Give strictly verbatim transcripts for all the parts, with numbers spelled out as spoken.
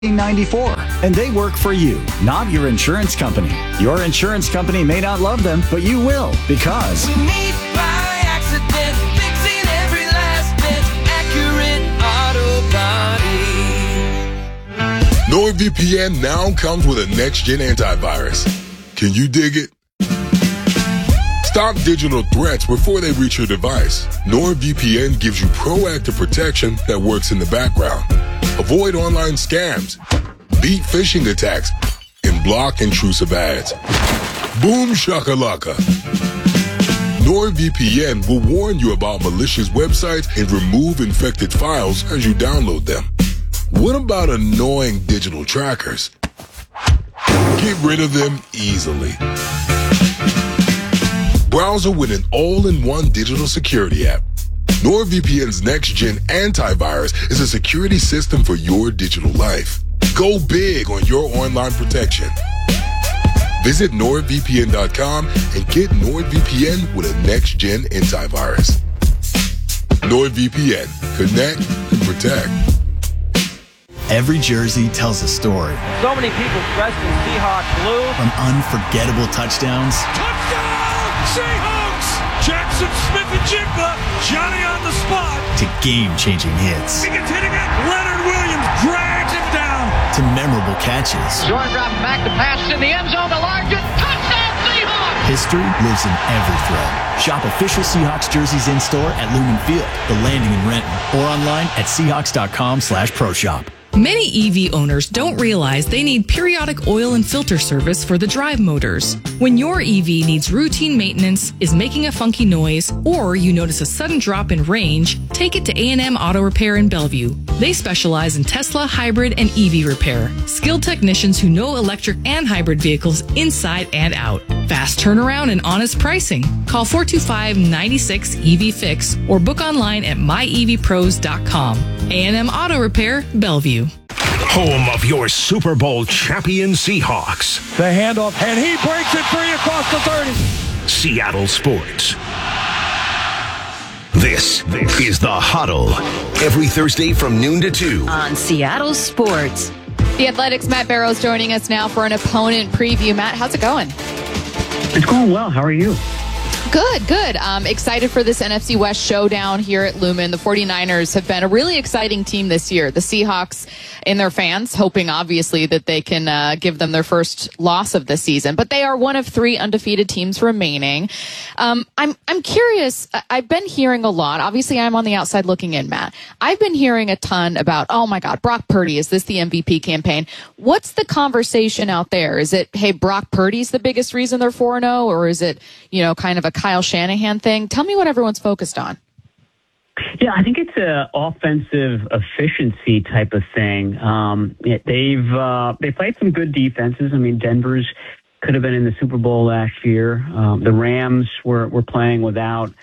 ninety-four, and they work for you, not your insurance company. Your insurance company may not love them, but you will, because We meet by accident, fixing every last bit, accurate auto body. NordVPN now comes with a next-gen antivirus. Can you dig it? Stop digital threats before they reach your device. NordVPN gives you proactive protection that works in the background. Avoid online scams, beat phishing attacks, and block intrusive ads. Boom shakalaka. NordVPN will warn you about malicious websites and remove infected files as you download them. What about annoying digital trackers? Get rid of them easily. Browser with an all-in-one digital security app. NordVPN's next-gen antivirus is a security system for your digital life. Go big on your online protection. Visit nord V P N dot com and get NordVPN with a next-gen antivirus. NordVPN. Connect and protect. Every jersey tells a story. So many people dressed in Seahawks blue. From unforgettable touchdowns. Touchdown, Seahawks! Jackson Smith-Njigba, Johnny on the spot. To game-changing hits. He gets hitting it. Leonard Williams drags him down. To memorable catches. Short drop back to pass in the end zone to Larkin. Touchdown Seahawks! History lives in every thread. Shop official Seahawks jerseys in-store at Lumen Field, The Landing in Renton, or online at Seahawks.com slash pro shop. Many E V owners don't realize they need periodic oil and filter service for the drive motors. When your E V needs routine maintenance, is making a funky noise, or you notice a sudden drop in range, take it to A and M Auto Repair in Bellevue. They specialize in Tesla, hybrid, and E V repair. Skilled technicians who know electric and hybrid vehicles inside and out. Fast turnaround and honest pricing. Call four two five, nine six, E V fix or book online at my e v pros dot com. A and M Auto Repair, Bellevue. Home of your Super Bowl champion Seahawks. The handoff, and he breaks it free across the thirty. Seattle Sports. This, this is The Huddle. Every Thursday from noon to two. On Seattle Sports. The Athletics' Matt Barrows joining us now for an opponent preview. Matt, how's it going? It's going well. How are you? Good, good. Um, excited for this N F C West showdown here at Lumen. The 49ers have been a really exciting team this year. The Seahawks and their fans hoping, obviously, that they can uh, give them their first loss of the season. But they are one of three undefeated teams remaining. Um, I'm I'm curious. I've been hearing a lot. Obviously, I'm on the outside looking in, Matt. I've been hearing a ton about, oh, my God, Brock Purdy. Is this the M V P campaign? What's the conversation out there? Is it, hey, Brock Purdy's the biggest reason they're four and oh? Or is it, you know, kind of a Kyle Shanahan thing? Tell me what everyone's focused on. Yeah, I think it's a offensive efficiency type of thing. Um, they've uh, they played some good defenses. I mean, Denver's could have been in the Super Bowl last year. Um, the Rams were were playing without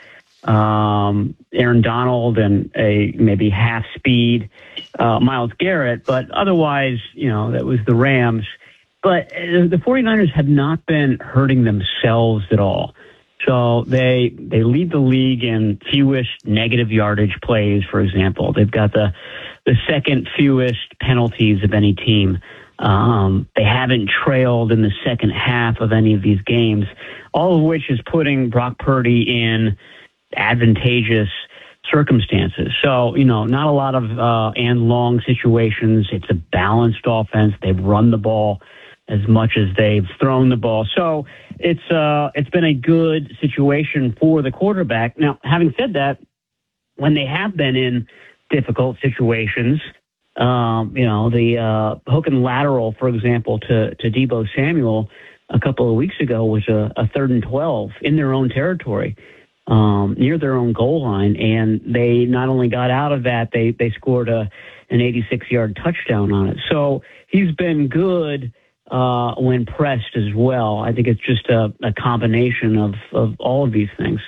um, Aaron Donald and a maybe half speed uh, Myles Garrett, but otherwise, you know, that was the Rams. But the 49ers have not been hurting themselves at all. So they they lead the league in fewest negative yardage plays, for example. They've got the the second fewest penalties of any team. Um, they haven't trailed in the second half of any of these games, all of which is putting Brock Purdy in advantageous circumstances. So, you know, not a lot of uh, and long situations. It's a balanced offense. They've run the ball as much as they've thrown the ball. So it's uh, it's been a good situation for the quarterback. Now, having said that, when they have been in difficult situations, um, you know, the uh, hook and lateral, for example, to, to Deebo Samuel a couple of weeks ago was a, a third and twelve in their own territory, um, near their own goal line. And they not only got out of that, they, they scored a an eighty-six-yard touchdown on it. So he's been good Uh, when pressed as well. I think it's just a, a combination of, of all of these things.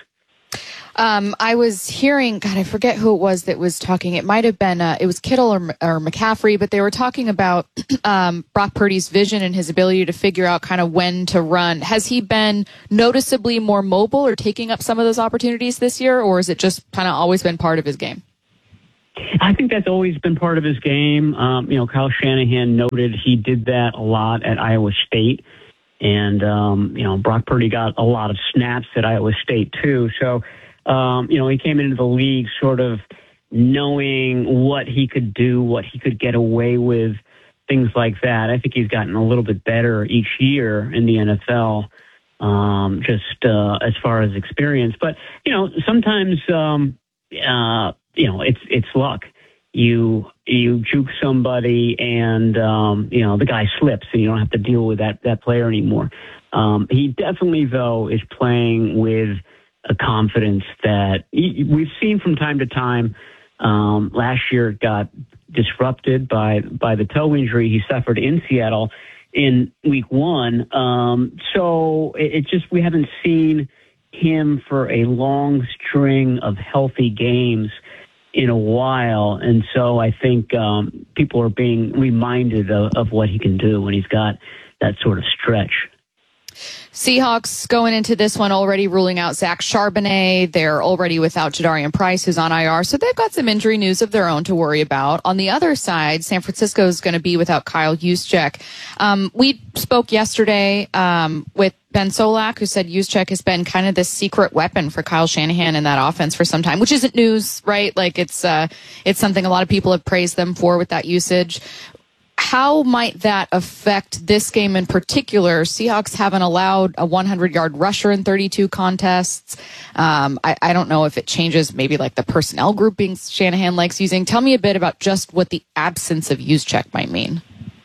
Um, I was hearing, God, I forget who it was that was talking. It might have been, uh, it was Kittle or, or McCaffrey, but they were talking about um, Brock Purdy's vision and his ability to figure out kind of when to run. Has he been noticeably more mobile or taking up some of those opportunities this year, or has it just kind of always been part of his game? I think that's always been part of his game. Um, you know, Kyle Shanahan noted he did that a lot at Iowa State. And, um, you know, Brock Purdy got a lot of snaps at Iowa State, too. So, um, you know, he came into the league sort of knowing what he could do, what he could get away with, things like that. I think he's gotten a little bit better each year in the N F L, um, just uh, as far as experience. But, you know, sometimes, um, uh, you know, it's it's luck. You you juke somebody and, um, you know, the guy slips and you don't have to deal with that, that player anymore. Um, he definitely, though, is playing with a confidence that he, we've seen from time to time. Um, last year it got disrupted by, by the toe injury he suffered in Seattle in week one. Um, so it, it just, we haven't seen him for a long string of healthy games in a while. And so I think um, people are being reminded of, of what he can do when he's got that sort of stretch. Seahawks going into this one already ruling out Zach Charbonnet. They're already without Jadarian Price, who's on I R. So they've got some injury news of their own to worry about. On the other side, San Francisco is going to be without Kyle Juszczyk. Um, we spoke yesterday um, with Ben Solak, who said Juszczyk has been kind of this secret weapon for Kyle Shanahan in that offense for some time, which isn't news, right? Like it's uh, it's something a lot of people have praised them for with that usage. How might that affect this game in particular? Seahawks haven't allowed a hundred-yard rusher in thirty-two contests. Um, I, I don't know if it changes maybe like the personnel grouping Shanahan likes using. Tell me a bit about just what the absence of Juszczyk might mean.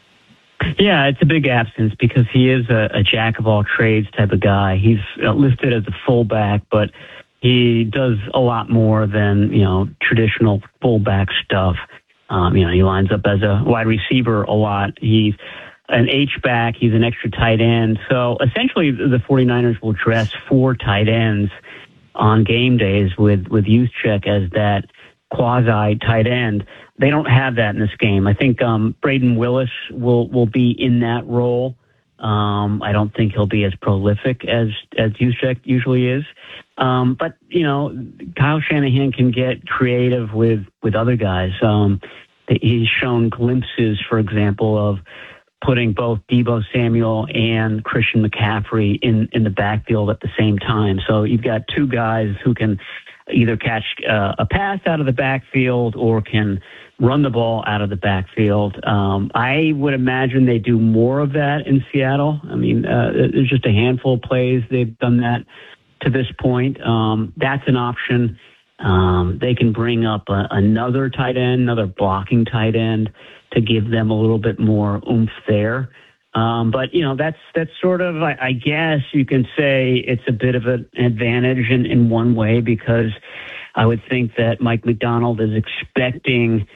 Yeah, it's a big absence because he is a, a jack-of-all-trades type of guy. He's listed as a fullback, but he does a lot more than, you know, traditional fullback stuff. Um, you know, he lines up as a wide receiver a lot. He's an H-back. He's an extra tight end. So essentially the 49ers will dress four tight ends on game days with, with Juszczyk as that quasi tight end. They don't have that in this game. I think um, Braden Willis will, will be in that role. Um, I don't think he'll be as prolific as, as Juszczyk usually is. Um, but, you know, Kyle Shanahan can get creative with, with other guys. Um, he's shown glimpses, for example, of putting both Deebo Samuel and Christian McCaffrey in, in the backfield at the same time. So you've got two guys who can either catch uh, a pass out of the backfield or can run the ball out of the backfield. Um, I would imagine they do more of that in Seattle. I mean, uh, there's just a handful of plays they've done that to this point. Um, that's an option. Um, they can bring up a, another tight end, another blocking tight end to give them a little bit more oomph there. Um, but, you know, that's that's sort of, I, I guess you can say it's a bit of an advantage in, in one way because I would think that Mike McDonald is expecting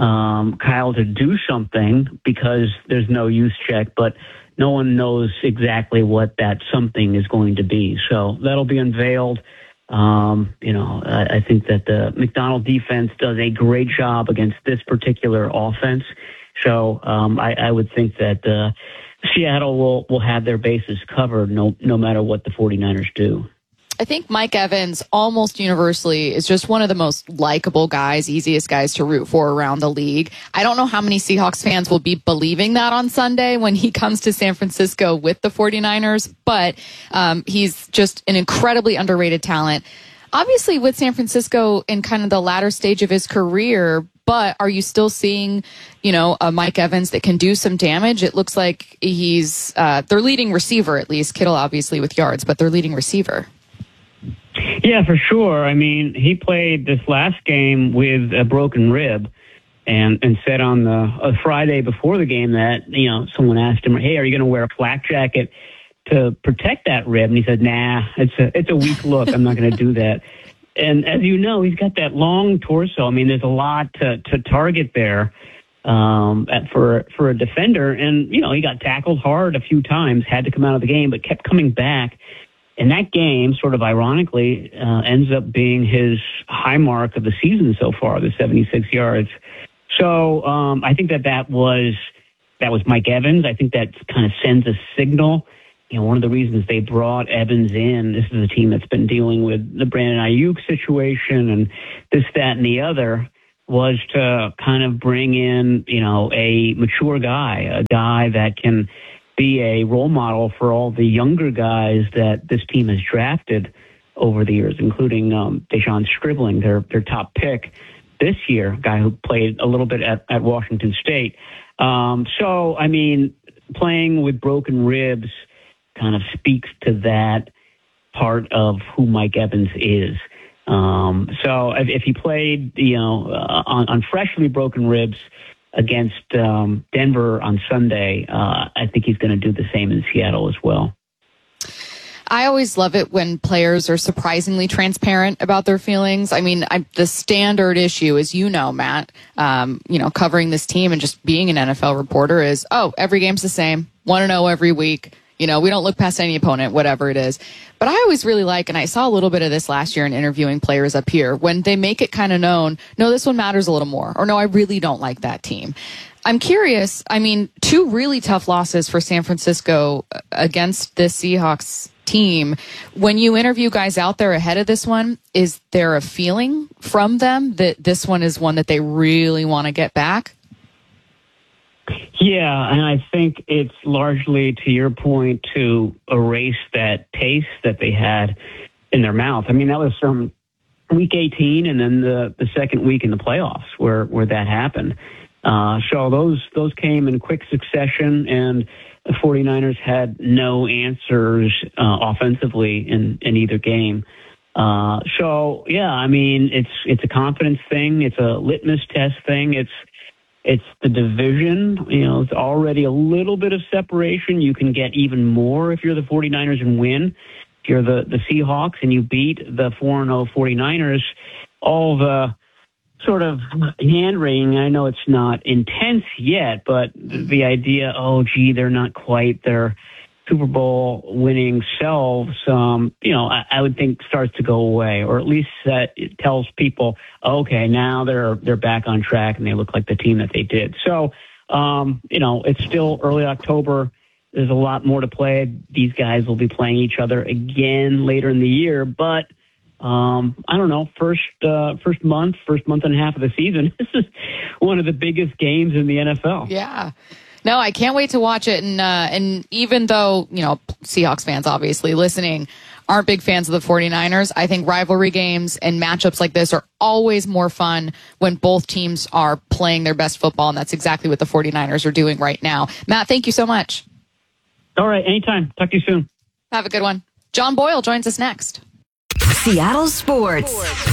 um, Kyle to do something because there's no Juszczyk, but no one knows exactly what that something is going to be. So that'll be unveiled. Um, you know, I, I think that the McDonald defense does a great job against this particular offense. So um, I, I would think that uh, Seattle will, will have their bases covered no, no matter what the 49ers do. I think Mike Evans almost universally is just one of the most likable guys, easiest guys to root for around the league. I don't know how many Seahawks fans will be believing that on Sunday when he comes to San Francisco with the 49ers, but um, he's just an incredibly underrated talent. Obviously with San Francisco in kind of the latter stage of his career, but are you still seeing, you know, a Mike Evans that can do some damage? It looks like he's uh, their leading receiver, at least. Kittle obviously with yards, but their leading receiver. Yeah, for sure. I mean, he played this last game with a broken rib and, and said on the uh, Friday before the game that, you know, someone asked him, hey, are you going to wear a flak jacket to protect that rib? And he said, nah, it's a, it's a weak look. I'm not going to do that. And as you know, he's got that long torso. I mean, there's a lot to, to target there um, at, for, for a defender. And, you know, he got tackled hard a few times, had to come out of the game, but kept coming back. And that game, sort of ironically, uh, ends up being his high mark of the season so far, the seventy-six yards. So um, I think that that was that was Mike Evans. I think that kind of sends a signal. You know, one of the reasons they brought Evans in, this is a team that's been dealing with the Brandon Ayuk situation and this, that, and the other. was to kind of bring in, you know, a mature guy, a guy that can be a role model for all the younger guys that this team has drafted over the years, including um, Dejon Scribbling, their their top pick this year, a guy who played a little bit at, at Washington State. Um, so, I mean, playing with broken ribs kind of speaks to that part of who Mike Evans is. Um, so if, if he played, you know, uh, on, on freshly broken ribs against um, Denver on Sunday, uh, I think he's going to do the same in Seattle as well. I always love it when players are surprisingly transparent about their feelings. I mean, I, the standard issue, as you know, Matt, um, you know, covering this team and just being an N F L reporter is, oh, every game's the same, one and oh every week. You know, we don't look past any opponent, whatever it is. But I always really like, and I saw a little bit of this last year in interviewing players up here, when they make it kind of known, no, this one matters a little more, or no, I really don't like that team. I'm curious, I mean, two really tough losses for San Francisco against this Seahawks team. When you interview guys out there ahead of this one, is there a feeling from them that this one is one that they really want to get back? Yeah, and I think it's largely, to your point, to erase that taste that they had in their mouth. I mean, that was from week eighteen and then the, the second week in the playoffs where, where that happened. Uh, so those those came in quick succession, and the 49ers had no answers uh, offensively in, in either game. Uh, so, yeah, I mean, it's it's a confidence thing. It's a litmus test thing. It's It's the division. You know, it's already a little bit of separation. You can get even more if you're the 49ers and win. If you're the, the Seahawks and you beat the four and oh 49ers, all the sort of hand-wringing, I know it's not intense yet, but the idea, oh, gee, they're not quite their Super Bowl winning selves, um, you know, I, I would think starts to go away, or at least that it tells people, okay, now they're they're back on track and they look like the team that they did. So, um, you know, it's still early October. There's a lot more to play. These guys will be playing each other again later in the year, but um, I don't know, first uh, first month, first month and a half of the season, this is one of the biggest games in the N F L. Yeah. No, I can't wait to watch it. And uh, and even though, you know, Seahawks fans obviously listening aren't big fans of the 49ers, I think rivalry games and matchups like this are always more fun when both teams are playing their best football, and that's exactly what the 49ers are doing right now. Matt, thank you so much. All right, anytime. Talk to you soon. Have a good one. John Boyle joins us next. Seattle Sports.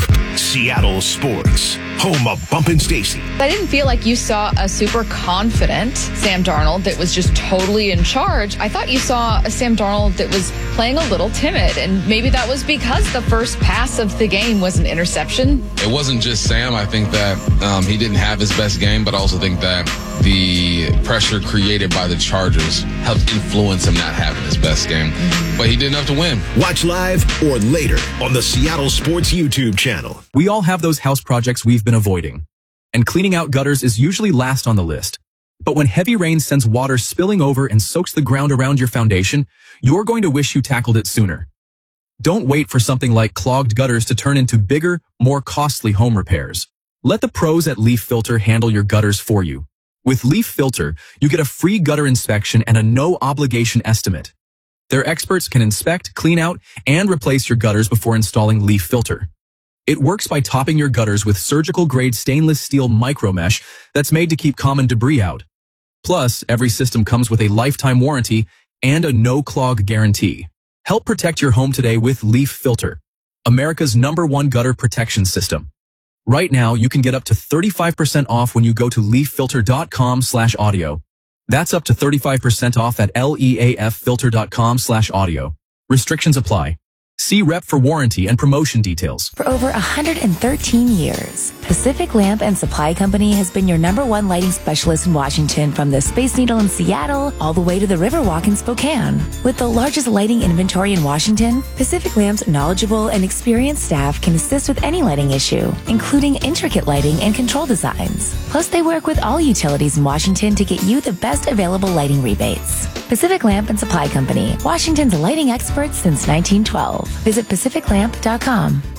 Seattle Sports, home of Bump and Stacy. I didn't feel like you saw a super confident Sam Darnold that was just totally in charge. I thought you saw a Sam Darnold that was playing a little timid, and maybe that was because the first pass of the game was an interception. It wasn't just Sam. I think that um, he didn't have his best game, but I also think that the pressure created by the Chargers helped influence him not having his best game. Mm-hmm. But he did enough to win. Watch live or later on the Seattle Sports YouTube channel. We all have those house projects we've been avoiding, and cleaning out gutters is usually last on the list. But when heavy rain sends water spilling over and soaks the ground around your foundation, you're going to wish you tackled it sooner. Don't wait for something like clogged gutters to turn into bigger, more costly home repairs. Let the pros at Leaf Filter handle your gutters for you. With Leaf Filter, you get a free gutter inspection and a no-obligation estimate. Their experts can inspect, clean out, and replace your gutters before installing Leaf Filter. It works by topping your gutters with surgical-grade stainless steel micromesh that's made to keep common debris out. Plus, every system comes with a lifetime warranty and a no-clog guarantee. Help protect your home today with Leaf Filter, America's number one gutter protection system. Right now, you can get up to thirty-five percent off when you go to leaf filter dot com slash audio. That's up to thirty-five percent off at leaf filter dot com slash audio. Restrictions apply. See Rep for warranty and promotion details. For over one hundred thirteen years, Pacific Lamp and Supply Company has been your number one lighting specialist in Washington, from the Space Needle in Seattle all the way to the Riverwalk in Spokane. With the largest lighting inventory in Washington, Pacific Lamp's knowledgeable and experienced staff can assist with any lighting issue, including intricate lighting and control designs. Plus, they work with all utilities in Washington to get you the best available lighting rebates. Pacific Lamp and Supply Company, Washington's lighting experts since nineteen twelve. Visit pacific lamp dot com.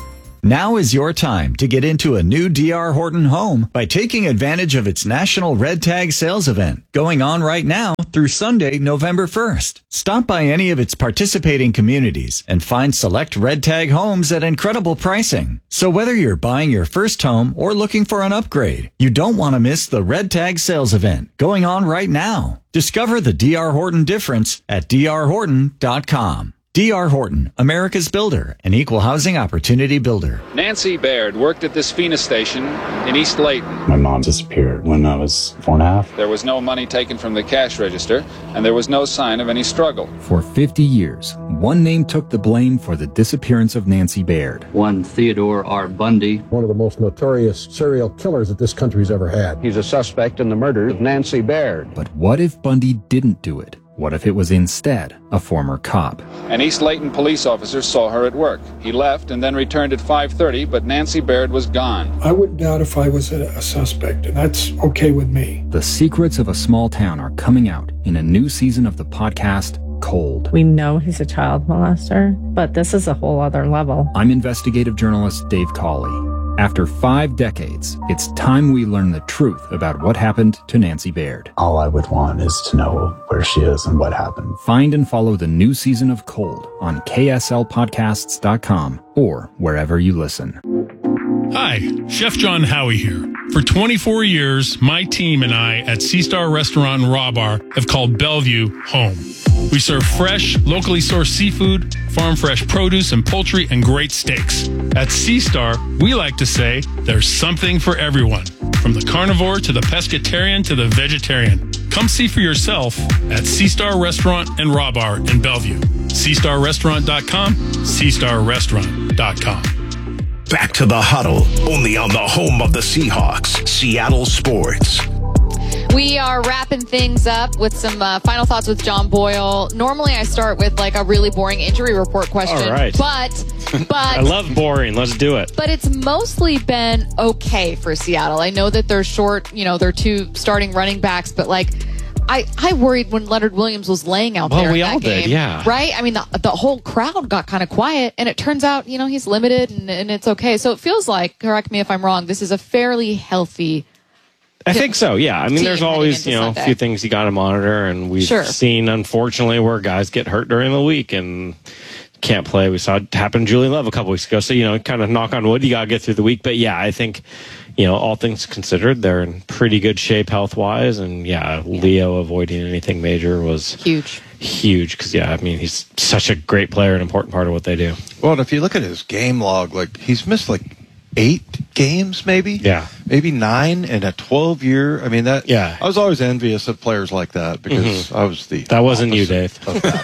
Now is your time to get into a new D R Horton home by taking advantage of its National Red Tag Sales Event going on right now through Sunday, November first. Stop by any of its participating communities and find select Red Tag homes at incredible pricing. So whether you're buying your first home or looking for an upgrade, you don't want to miss the Red Tag Sales Event going on right now. Discover the D R Horton difference at d r horton dot com. D R Horton, America's builder, an equal housing opportunity builder. Nancy Baird worked at this Phoenix station in East Layton. My mom disappeared when I was four and a half. There was no money taken from the cash register, and there was no sign of any struggle. For fifty years, one name took the blame for the disappearance of Nancy Baird. One Theodore R. Bundy. One of the most notorious serial killers that this country's ever had. He's a suspect in the murder of Nancy Baird. But what if Bundy didn't do it? What if it was instead a former cop? An East Layton police officer saw her at work. He left and then returned at five thirty, but Nancy Baird was gone. I wouldn't doubt if I was a, a suspect, and that's okay with me. The secrets of a small town are coming out in a new season of the podcast, Cold. We know he's a child molester, but this is a whole other level. I'm investigative journalist Dave Cawley. After five decades, it's time we learn the truth about what happened to Nancy Baird. All I would want is to know where she is and what happened. Find and follow the new season of Cold on k s l podcasts dot com or wherever you listen. Hi, Chef John Howie here. For twenty-four years, my team and I at Sea Star Restaurant and Raw Bar have called Bellevue home. We serve fresh, locally sourced seafood, farm fresh produce and poultry, and great steaks. At Sea Star, we like to say there's something for everyone, from the carnivore to the pescatarian to the vegetarian. Come see for yourself at Sea Star Restaurant and Raw Bar in Bellevue. sea star restaurant dot com, sea star restaurant dot com. Back to the Huddle, only on the home of the Seahawks, Seattle Sports. We are wrapping things up with some uh, final thoughts with John Boyle. Normally I start with like a really boring injury report question. All right. But, but. I love boring. Let's do it. But it's mostly been okay for Seattle. I know that they're short, you know, they're two starting running backs, but like, I, I worried when Leonard Williams was laying out well, there we in that all game. did, yeah. Right? I mean, the, the whole crowd got kind of quiet, and it turns out, you know, he's limited and, and it's okay. So it feels like, correct me if I'm wrong, this is a fairly healthy I think so, yeah. I mean, there's always, you know, Sunday. a few things you got to monitor, and we've sure. seen, unfortunately, where guys get hurt during the week and can't play. We saw it happen to Julian Love a couple weeks ago. So, you know, kind of knock on wood, you got to get through the week. But, yeah, I think, you know, all things considered, they're in pretty good shape health-wise. And, yeah, yeah. Leo avoiding anything major was huge. Huge, because, yeah, I mean, he's such a great player, an important part of what they do. Well, and if you look at his game log, like, he's missed, like, eight games, maybe? Yeah. Maybe nine in a twelve year. I mean, that. Yeah. I was always envious of players like that because mm-hmm. I was the. That wasn't you, Dave.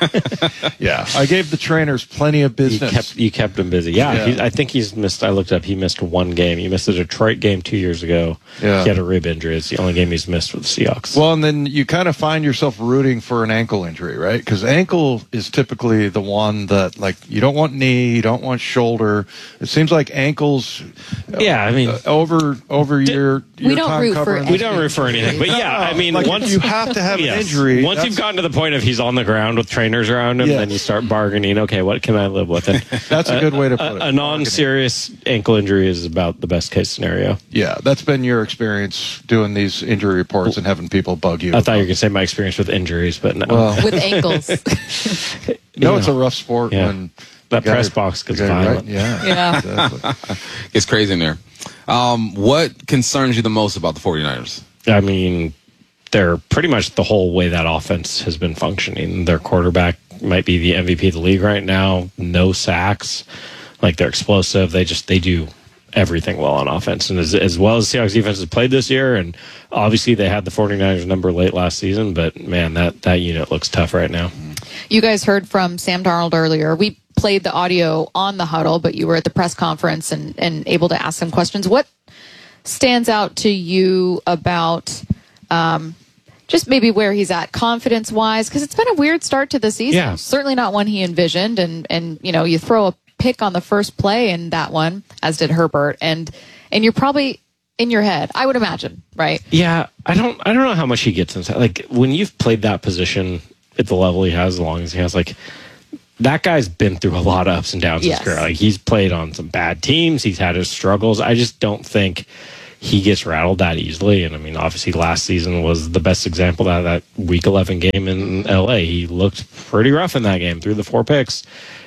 Yeah. I gave the trainers plenty of business. You kept, you kept him busy. Yeah. yeah. He, I think he's missed. I looked up. He missed one game. He missed the Detroit game two years ago. Yeah. He had a rib injury. It's the only game he's missed with the Seahawks. Well, and then you kind of find yourself rooting for an ankle injury, right? Because ankle is typically the one that, like, you don't want knee, you don't want shoulder. It seems like ankles. Yeah. I mean, uh, over over d- your. We your don't time root covering for We don't root for anything. But yeah, I mean, like once you have to have yes, an injury. Once you've gotten to the point of he's on the ground with trainers around him, yes. then you start bargaining. Okay, what can I live with? And that's a good way to put a, it. A non-serious ankle injury is about the best case scenario. Yeah, that's been your experience doing these injury reports and having people bug you. I thought you were going to say my experience with injuries, but no. Well, with ankles. no, know, it's a rough sport yeah. when that press your, box gets violent. Right? Yeah, yeah. Exactly. It's crazy in there. Um, what concerns you the most about the 49ers? I mean, they're pretty much the whole way that offense has been functioning. Their quarterback might be the M V P of the league right now. No sacks. Like, they're explosive. They just, they do everything well on offense. And as, as well as the Seahawks defense has played this year, and obviously they had the 49ers number late last season, but man, that, that unit looks tough right now. You guys heard from Sam Darnold earlier. We played the audio on the huddle, but you were at the press conference and, and able to ask some questions. What stands out to you about um, just maybe where he's at confidence-wise? Because it's been a weird start to the season. Yeah. Certainly not one he envisioned. And, and, you know, you throw a pick on the first play in that one, as did Herbert. And, and you're probably in your head, I would imagine, right? Yeah. I don't, I don't know how much he gets inside. Like, when you've played that position at the level he has, as long as he has, like, that guy's been through a lot of ups and downs Yes. in his career. Like, he's played on some bad teams. He's had his struggles. I just don't think he gets rattled that easily. And I mean, obviously last season was the best example of that, that week eleven game in L A. He looked pretty rough in that game, threw the four picks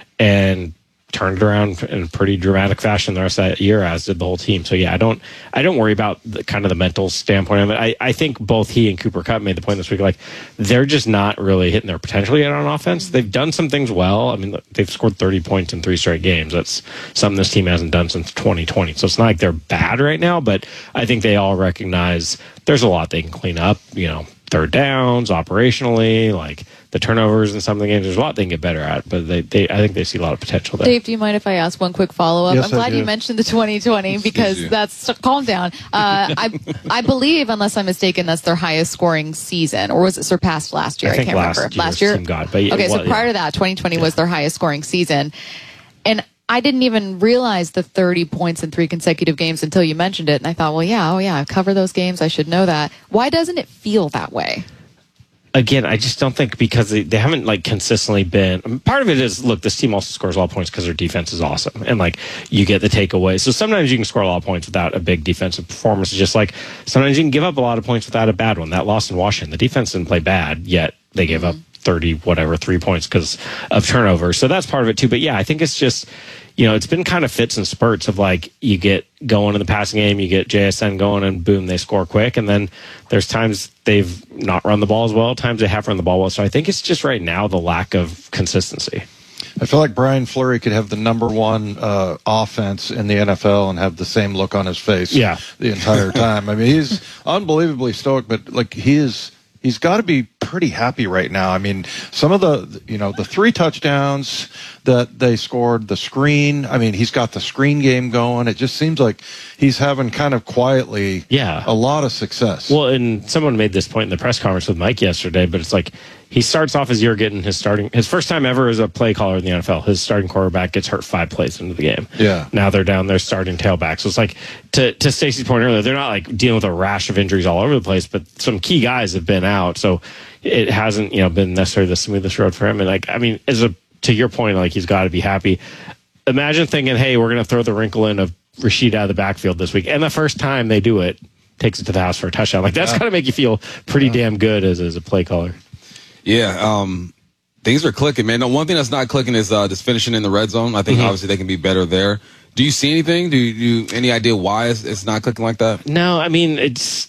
and turned it around in a pretty dramatic fashion the rest of that year, as did the whole team. So yeah, I don't, I don't worry about the kind of the mental standpoint of it. I, I think both he and Cooper Kupp made the point this week, like they're just not really hitting their potential yet on offense. They've done some things well. I mean, they've scored thirty points in three straight games. That's something this team hasn't done since twenty twenty. So it's not like they're bad right now, but I think they all recognize there's a lot they can clean up, you know, third downs, operationally, like the turnovers in some of the games. There's a lot they can get better at, but they, they I think they see a lot of potential there. Dave, do you mind if I ask one quick follow-up? Yes, I'm glad I do. you mentioned the twenty twenty because that's calm down. Uh, I I believe, unless I'm mistaken, that's their highest scoring season, or was it surpassed last year? I I, think can't last remember. year's Last year, team got, but yeah, okay. So well, prior yeah. to that, twenty twenty was their highest scoring season, and I didn't even realize the thirty points in three consecutive games until you mentioned it, and I thought, well, yeah, oh yeah, I cover those games. I should know that. Why doesn't it feel that way? Again, I just don't think because they, they haven't like consistently been. I mean, part of it is, look, this team also scores a lot of points because their defense is awesome, and like you get the takeaway. So sometimes you can score a lot of points without a big defensive performance. It's just like sometimes you can give up a lot of points without a bad one. That loss in Washington, the defense didn't play bad, yet they gave up thirty whatever three points because of turnovers. So that's part of it too. But yeah, I think it's just, you know, it's been kind of fits and spurts of like you get going in the passing game, you get J S N going, and boom, they score quick. And then there's times they've not run the ball as well, times they have run the ball well. So I think it's just right now the lack of consistency. I feel like Brian Fleury could have the number one uh, offense in the N F L and have the same look on his face Yeah. the entire time. I mean, he's unbelievably stoic, but like he is, he's got to be pretty happy right now. I mean, some of the, you know, the three touchdowns that they scored, the screen, I mean, he's got the screen game going. It just seems like he's having kind of quietly Yeah. a lot of success. Well, and someone made this point in the press conference with Mike yesterday, but it's like he starts off his year getting his starting, his first time ever as a play caller in the N F L. His starting quarterback gets hurt five plays into the game. Yeah. Now they're down their starting tailback. So it's like, to, to Stacey's point earlier, they're not like dealing with a rash of injuries all over the place, but some key guys have been out. So it hasn't, you know, been necessarily the smoothest road for him. And like, I mean, as a, to your point, like he's got to be happy. Imagine thinking, hey, we're going to throw the wrinkle in of Rashid out of the backfield this week. And the first time they do it, takes it to the house for a touchdown. Like that's Yeah. got to make you feel pretty damn good as, as a play caller. Yeah, um, things are clicking, man. The one thing that's not clicking is uh, just finishing in the red zone. I think Mhm. obviously they can be better there. Do you see anything? Do you, do you any idea why it's, it's not clicking like that? No, I mean, it's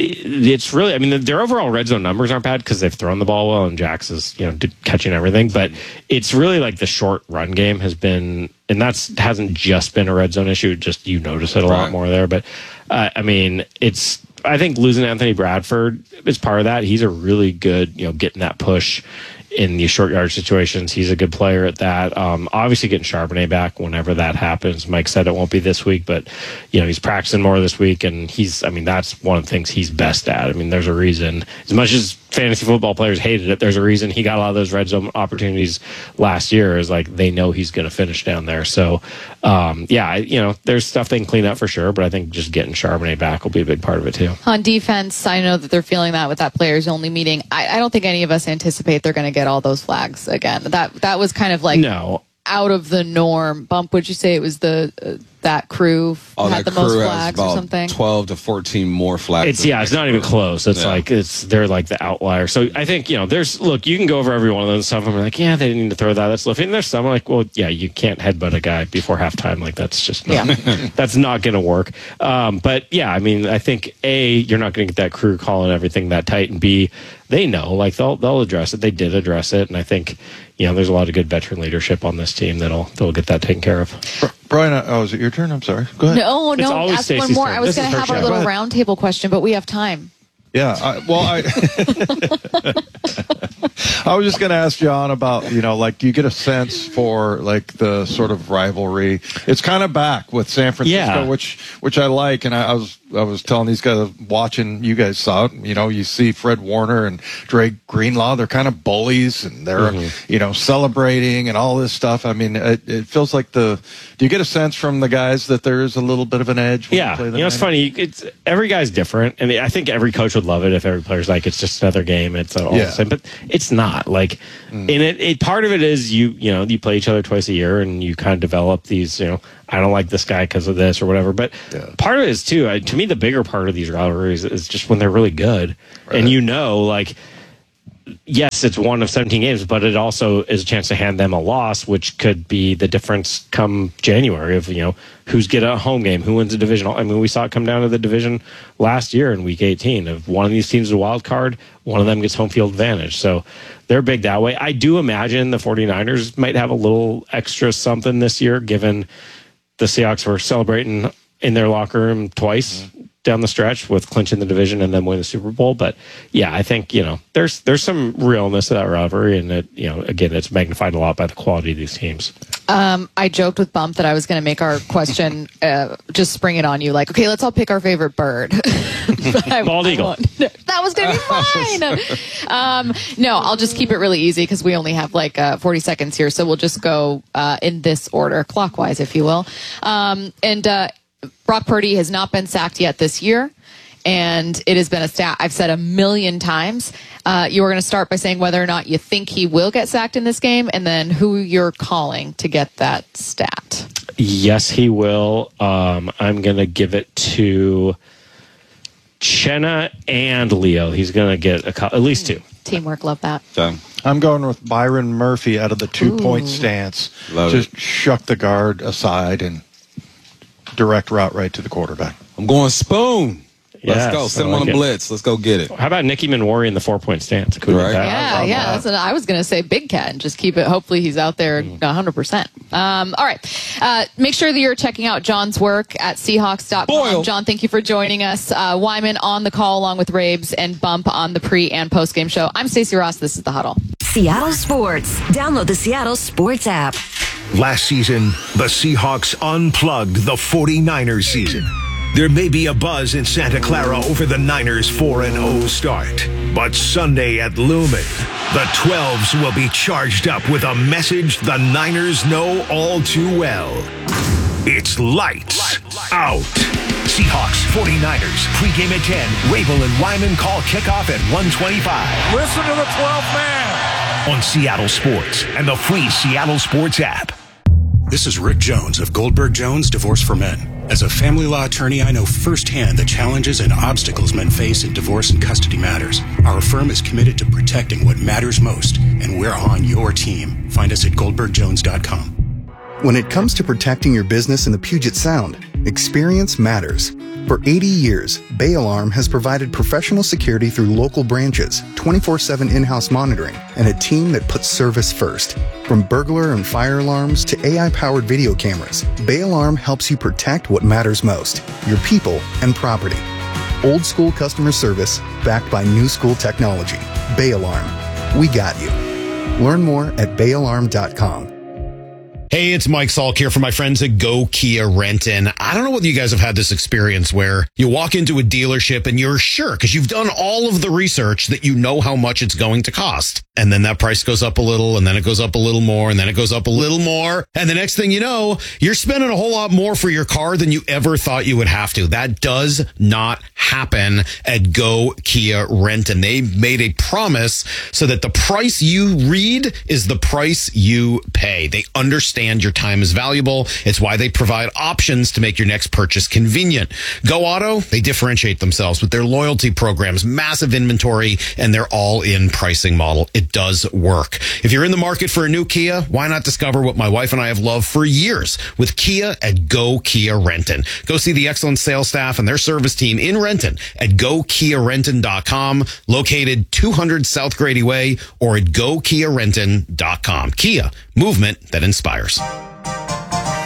it's really, I mean, their overall red zone numbers aren't bad because they've thrown the ball well and Jax is, you know, catching everything. But it's really like the short run game has been, and that's hasn't just been a red zone issue. Just you notice it a lot Right. more there. But uh, I mean, it's, I think losing Anthony Bradford is part of that. He's a really good, you know, getting that push in these short yard situations. He's a good player at that. Um, obviously getting Charbonnet back whenever that happens. Mike said it won't be this week, but you know, he's practicing more this week and he's, I mean, that's one of the things he's best at. I mean, there's a reason, as much as fantasy football players hated it, there's a reason he got a lot of those red zone opportunities last year, is like they know he's going to finish down there. So, um, yeah, I, you know, there's stuff they can clean up for sure, but I think just getting Charbonnet back will be a big part of it too. On defense, I know that they're feeling that with that players only meeting. I, I don't think any of us anticipate they're going to get all those flags again. That that was kind of like No. out of the norm. Bump, would you say it was the uh, that crew Oh, had that the most crew has flags or about something? twelve to fourteen more flags. It's yeah, it's not even close. It's Yeah. like it's they're like the outlier. So I think, you know, there's look, you can go over every one of those stuff and be like, yeah, they didn't need to throw that. That's low. And there's some like, well, yeah, you can't headbutt a guy before halftime. Like that's just not, that's not going to work. Um, but yeah, I mean, I think A, you're not going to get that crew calling everything that tight, and B, they know like they'll they'll address it. They did address it, and I think, you know, there's a lot of good veteran leadership on this team that'll that'll get that taken care of. Brian, uh, oh, is it your turn? I'm sorry. Go ahead. No, It's no, always ask one Stacey's more. turn. I was This going is to her have our show. little Go roundtable question, but we have time. Yeah, I, well, I I was just going to ask John about, you know, like, do you get a sense for like the sort of rivalry? It's kind of back with San Francisco, Yeah. which which I like, and I, I was I was telling these guys watching, you guys saw it, you know, you see Fred Warner and Drake Greenlaw, they're kind of bullies and they're, mm-hmm. you know, celebrating and all this stuff. I mean, it, it feels like the, do you get a sense from the guys that there is a little bit of an edge? When yeah. You, play you know, it's funny. It's, every guy's different. And I think every coach would love it if every player's like, it's just another game. It's all yeah. the same, but it's not like, mm. and it, it, part of it is you, you know, you play each other twice a year and you kind of develop these, you know, I don't like this guy because of this or whatever. But yeah. part of it is too, I, to me, the bigger part of these rivalries is just when they're really good. Right. And you know, like, yes, it's one of seventeen games, but it also is a chance to hand them a loss, which could be the difference come January of, you know, who's get a home game, who wins a divisional. I mean, we saw it come down to the division last year in week eighteen. If one of these teams is a wild card, one of them gets home field advantage. So they're big that way. I do imagine the 49ers might have a little extra something this year, given the Seahawks were celebrating in their locker room twice mm-hmm. down the stretch with clinching the division and then win the Super Bowl. But yeah, I think, you know, there's there's some realness to that rivalry, and it, you know, again, it's magnified a lot by the quality of these teams. Um, I joked with Bump that I was going to make our question uh, just spring it on you, like, okay, let's all pick our favorite bird. I, Bald I eagle. won't. That was going to be fine. um, no, I'll just keep it really easy because we only have like uh, forty seconds here, so we'll just go uh, in this order, clockwise, if you will. Um, and uh, Brock Purdy has not been sacked yet this year. And it has been a stat I've said a million times. Uh, you are going to start by saying whether or not you think he will get sacked in this game, and then who you're calling to get that stat. Yes, he will. Um, I'm going to give it to Chenna and Leo. He's going to get a, at least two. Teamwork, love that. Done. I'm going with Byron Murphy out of the two-point stance. Love Just it. shuck the guard aside and direct route right to the quarterback. I'm going Spoon. Let's Yes, go. Send I him like on a it. blitz. Let's go get it. How about Nicky Manwari in the four-point stance? Could we Right. do that? Yeah, yeah. That's what I was going to say. Big Cat, and just keep it. Hopefully, he's out there one hundred percent. Um, all right. Uh, make sure that you're checking out John's work at Seahawks dot com. Boyle. John, thank you for joining us. Uh, Wyman on the call along with Rabes and Bump on the pre and post game show. I'm Stacey Ross. This is The Huddle. Seattle Sports. Download the Seattle Sports app. Last season, the Seahawks unplugged the 49ers season. There may be a buzz in Santa Clara over the Niners' four and oh start. But Sunday at Lumen, the twelves will be charged up with a message the Niners know all too well. It's lights out. Seahawks 49ers, pregame at ten. Rabel and Wyman call kickoff at one twenty-five. Listen to the twelfth man. On Seattle Sports and the free Seattle Sports app. This is Rick Jones of Goldberg Jones Divorce for Men. As a family law attorney, I know firsthand the challenges and obstacles men face in divorce and custody matters. Our firm is committed to protecting what matters most, and we're on your team. Find us at goldberg jones dot com. When it comes to protecting your business in the Puget Sound, experience matters. For eighty years, Bay Alarm has provided professional security through local branches, twenty-four seven in-house monitoring, and a team that puts service first. From burglar and fire alarms to A I-powered video cameras, Bay Alarm helps you protect what matters most, your people and property. Old school customer service backed by new school technology. Bay Alarm. We got you. Learn more at bay alarm dot com. Hey, it's Mike Salk here from my friends at Go Kia Renton. I don't know whether you guys have had this experience where you walk into a dealership and you're sure, because you've done all of the research, that you know how much it's going to cost. And then that price goes up a little, and then it goes up a little more, and then it goes up a little more. And the next thing you know, you're spending a whole lot more for your car than you ever thought you would have to. That does not happen at Go Kia Renton. They made a promise so that the price you read is the price you pay. They understand your time is valuable. It's why they provide options to make your next purchase convenient. Go Auto, they differentiate themselves with their loyalty programs, massive inventory, and their all-in pricing model. It does work. If you're in the market for a new Kia, why not discover what my wife and I have loved for years with Kia at Go Kia Renton. Go see the excellent sales staff and their service team in Renton at go kia renton dot com, located two hundred South Grady Way, or at go kia renton dot com. Kia, movement that inspires.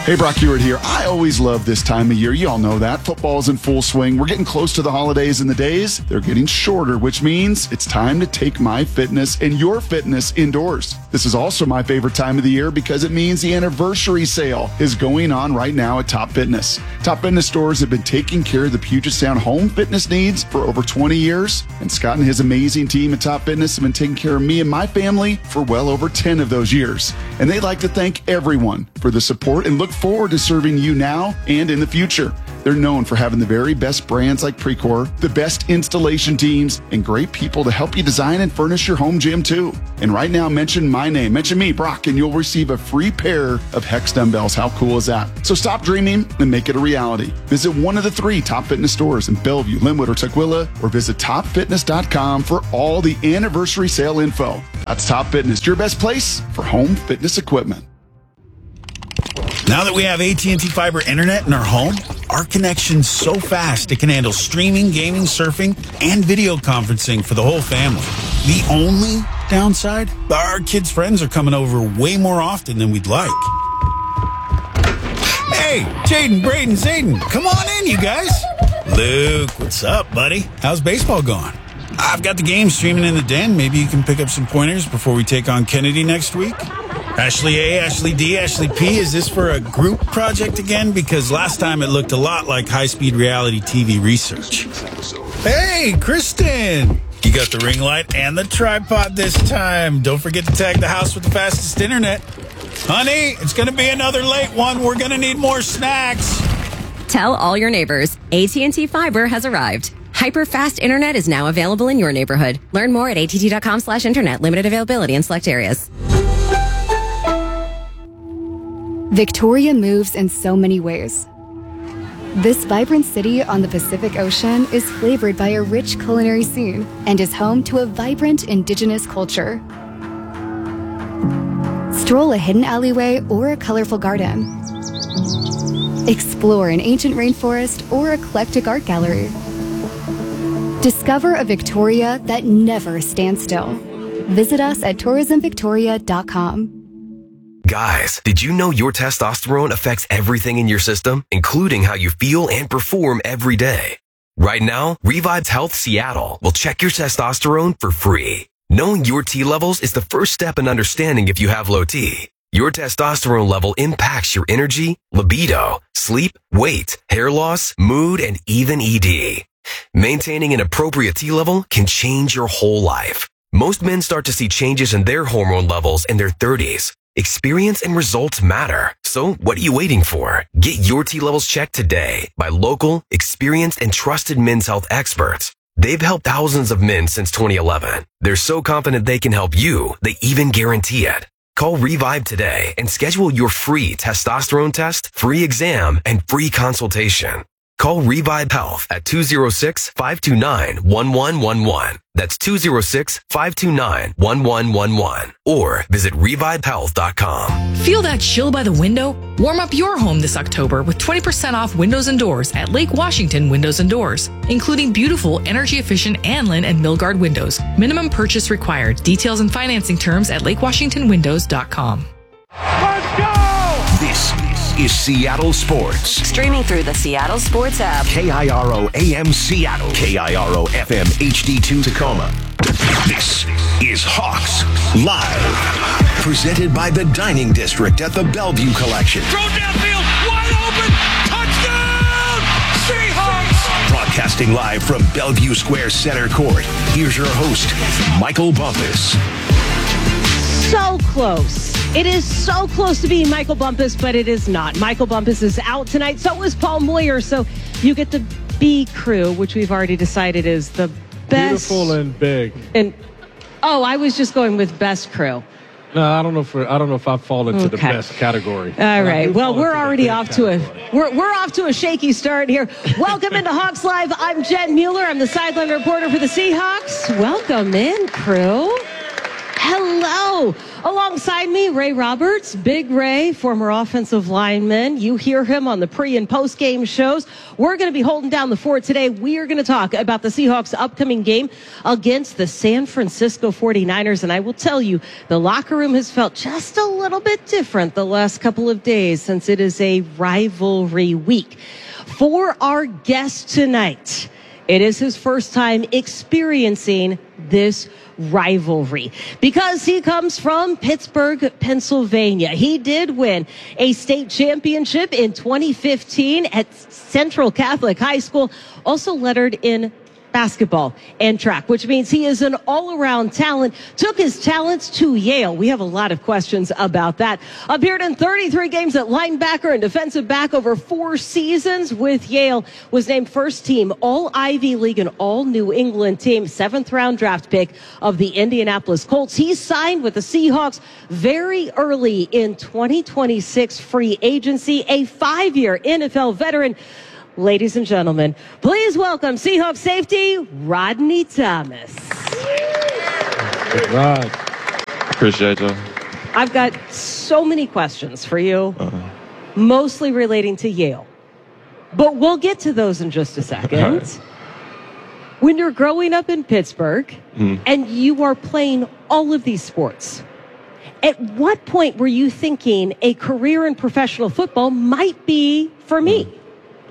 Hey, Brock Hewitt here. I always love this time of year. You all know that. Football's in full swing. We're getting close to the holidays, and the days, they're getting shorter, which means it's time to take my fitness and your fitness indoors. This is also my favorite time of the year because it means the anniversary sale is going on right now at Top Fitness. Top Fitness stores have been taking care of the Puget Sound home fitness needs for over twenty years, and Scott and his amazing team at Top Fitness have been taking care of me and my family for well over ten of those years. And they'd like to thank everyone for the support and look forward to serving you now and in the future. They're known for having the very best brands like Precor, the best installation teams, and great people to help you design and furnish your home gym too. And right now, mention my name, mention me, Brock, and you'll receive a free pair of Hex dumbbells. How cool is that? So stop dreaming and make it a reality. Visit one of the three Top Fitness stores in Bellevue, Linwood, or Tukwila, or visit top fitness dot com for all the anniversary sale info. That's Top Fitness, your best place for home fitness equipment. Now that we have A T and T Fiber Internet in our home, our connection's so fast it can handle streaming, gaming, surfing, and video conferencing for the whole family. The only downside? Our kids' friends are coming over way more often than we'd like. Hey, Jaden, Braden, Zayden, come on in, you guys. Luke, what's up, buddy? How's baseball going? I've got the game streaming in the den. Maybe you can pick up some pointers before we take on Kennedy next week. Ashley A, Ashley D, Ashley P, is this for a group project again? Because last time it looked a lot like high-speed reality T V research. Hey, Kristen! You got the ring light and the tripod this time. Don't forget to tag the house with the fastest internet. Honey, it's going to be another late one. We're going to need more snacks. Tell all your neighbors, A T and T Fiber has arrived. Hyper-fast internet is now available in your neighborhood. Learn more at A T T dot com slash internet. Limited availability in select areas. Victoria moves in so many ways. This vibrant city on the Pacific Ocean is flavored by a rich culinary scene and is home to a vibrant indigenous culture. Stroll a hidden alleyway or a colorful garden. Explore an ancient rainforest or eclectic art gallery. Discover a Victoria that never stands still. Visit us at tourism victoria dot com. Guys, did you know your testosterone affects everything in your system, including how you feel and perform every day? Right now, Revive Health Seattle will check your testosterone for free. Knowing your T levels is the first step in understanding if you have low T. Your testosterone level impacts your energy, libido, sleep, weight, hair loss, mood, and even E D. Maintaining an appropriate T level can change your whole life. Most men start to see changes in their hormone levels in their thirties. Experience and results matter. So what are you waiting for? Get your T levels checked today by local, experienced, and trusted men's health experts. They've helped thousands of men since twenty eleven. They're so confident they can help you, they even guarantee it. Call Revive today and schedule your free testosterone test, free exam, and free consultation. Call Revive Health at two oh six, five two nine, one one one one. That's two oh six, five two nine, one one one one. Or visit revive health dot com. Feel that chill by the window? Warm up your home this October with twenty percent off windows and doors at Lake Washington Windows and Doors, including beautiful, energy-efficient Anlin and Milgard windows. Minimum purchase required. Details and financing terms at lake washington windows dot com. Let's go! This is Seattle Sports. Streaming through the Seattle Sports app. K I R O A M Seattle. K I R O F M H D two Tacoma. This is Hawks Live. Presented by the Dining District at the Bellevue Collection. Throw downfield, wide open, touchdown, Seahawks! Broadcasting live from Bellevue Square Center Court. Here's your host, Michael Bumpus. So close. It is so close to being Michael Bumpus, but it is not. Michael Bumpus is out tonight. So is Paul Moyer. So you get the B crew, which we've already decided is the best. Beautiful and big. And oh, I was just going with best crew. No, I don't know if we're, I don't know if I fall into Okay. the best category. All right. Well, we're already off to a we're we're off to a shaky start here. Welcome into Hawks Live. I'm Jen Mueller. I'm the sideline reporter for the Seahawks. Welcome in, crew. Hello. two. Alongside me, Ray Roberts, Big Ray, former offensive lineman. You hear him on the pre and post game shows. We're going to be holding down the fort today. We are going to talk about the Seahawks' upcoming game against the San Francisco forty-niners. And I will tell you, the locker room has felt just a little bit different the last couple of days since it is a rivalry week. For our guest tonight, it is his first time experiencing this rivalry because he comes from Pittsburgh, Pennsylvania. He did win a state championship in twenty fifteen at Central Catholic High School, also lettered in basketball and track, which means he is an all-around talent. Took his talents to Yale. We have a lot of questions about that. Appeared in thirty-three games at linebacker and defensive back over four seasons with Yale. Was named first team All-Ivy League and All-New England team. Seventh round draft pick of the Indianapolis Colts. He signed with the Seahawks very early in twenty twenty-six free agency. A five-year N F L veteran. Ladies and gentlemen, please welcome Seahawks safety, Rodney Thomas. Good ride. Appreciate you. I've got so many questions for you, uh-huh. mostly relating to Yale. But we'll get to those in just a second. Right. When you're growing up in Pittsburgh mm. and you are playing all of these sports, at what point were you thinking a career in professional football might be for me? Mm.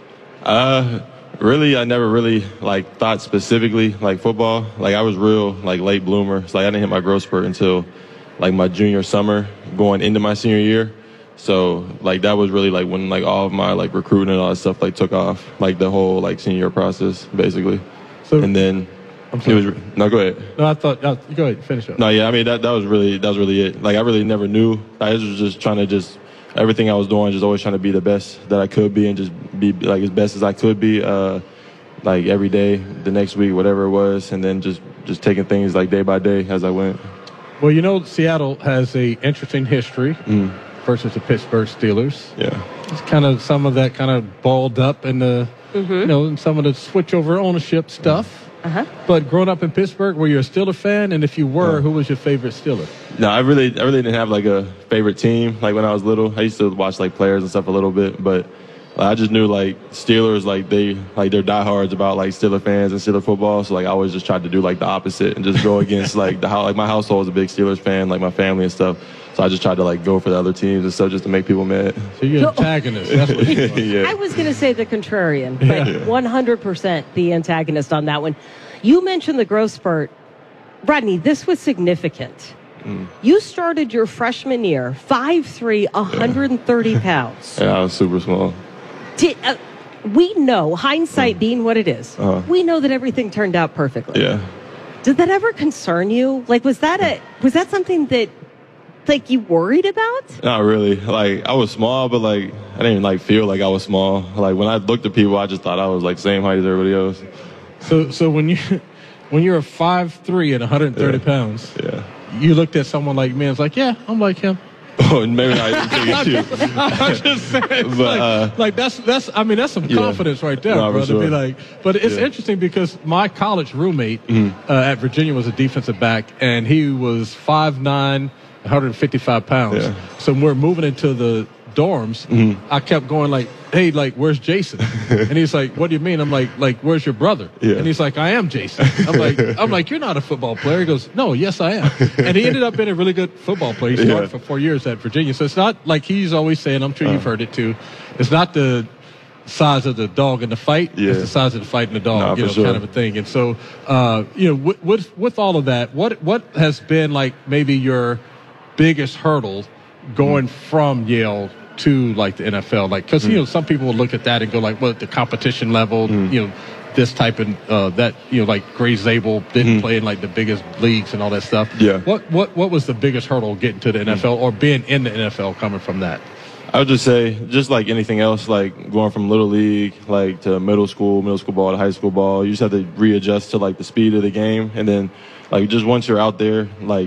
Uh, really, I never really, like, thought specifically, like, football. Like, I was real, like, late bloomer. It's like I didn't hit my growth spurt until, like, my junior summer going into my senior year. So, like, that was really, like, when, like, all of my, like, recruiting and all that stuff, like, took off. Like, the whole, like, senior year process, basically. So, and then it was, no, go ahead. No, I thought, uh, go ahead, finish up. No, yeah, I mean, that, that was really, that was really it. Like, I really never knew. I was just trying to just, everything I was doing, just always trying to be the best that I could be and just be like as best as I could be, uh, like every day, the next week, whatever it was, and then just, just taking things like day by day as I went. Well, you know, Seattle has a interesting history mm. versus the Pittsburgh Steelers. Yeah. It's kind of some of that kind of balled up in the, mm-hmm. you know, in some of the switch over ownership stuff. Uh-huh. But growing up in Pittsburgh, were you a Steeler fan? And if you were, uh, who was your favorite Steeler? No, I really, I really didn't have like a favorite team. Like when I was little, I used to watch like players and stuff a little bit, but like, I just knew like Steelers, like they, like they're diehards about like Steeler fans and Steeler football. So like I always just tried to do like the opposite and just go against like the how like my household was a big Steelers fan, like my family and stuff. So I just tried to like go for the other teams and stuff just to make people mad. So you're an antagonist. That's what you are. Yeah. I was going to say the contrarian, but yeah. one hundred percent the antagonist on that one. You mentioned the growth spurt. Rodney, this was significant. Mm. You started your freshman year, five three, one hundred thirty yeah. pounds. Yeah, I was super small. Did, uh, we know, hindsight mm. being what it is, uh-huh. we know that everything turned out perfectly. Yeah. Did that ever concern you? Like, was that a was that something that, like, you worried about? Not really. Like, I was small, but, like, I didn't, like, feel like I was small. Like, when I looked at people, I just thought I was, like, same height as everybody else. So, so when you when you're a five three and one hundred thirty yeah. pounds, yeah. you looked at someone like me and was like, yeah, I'm like him. Oh, maybe not. I'm, just, I'm just saying, but, like, uh, like that's that's. I mean, that's some yeah. confidence right there, no, bro. Sure. To be like, but it's yeah. interesting because my college roommate mm-hmm. uh, at Virginia was a defensive back, and he was five nine, one hundred fifty-five pounds. Yeah. So when we're moving into the dorms, mm-hmm. I kept going like, hey, like, where's Jason? And he's like, what do you mean? I'm like, like, where's your brother? Yeah. And he's like, I am Jason. I'm like, I'm like, you're not a football player. He goes, no, yes, I am. And he ended up being a really good football player. He started yeah. for four years at Virginia. So it's not like he's always saying, I'm sure uh. you've heard it too. It's not the size of the dog in the fight. Yeah. It's the size of the fight in the dog, nah, you know, sure. kind of a thing. And so, uh, you know, with, with, with all of that, what, what has been like maybe your biggest hurdle going mm. from Yale to like the N F L, like because mm. you know some people will look at that and go like, well, the competition level, mm. you know, this type of uh, that, you know, like Gray Zabel didn't mm. play in like the biggest leagues and all that stuff. Yeah. What what what was the biggest hurdle getting to the N F L mm. or being in the N F L coming from that? I would just say, just like anything else, like going from little league, like to middle school, middle school ball to high school ball, you just have to readjust to like the speed of the game, and then like just once you're out there, like.